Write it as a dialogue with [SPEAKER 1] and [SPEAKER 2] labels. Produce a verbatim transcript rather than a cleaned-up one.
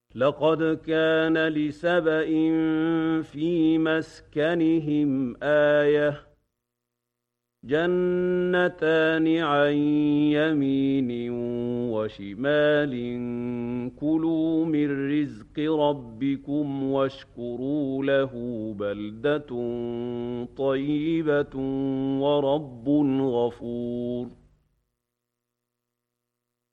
[SPEAKER 1] لقد كان لسبإ في مسكنهم آية جنتان عن يمين وشمال كلوا من رزق ربكم واشكروا له بلدة طيبة ورب غفور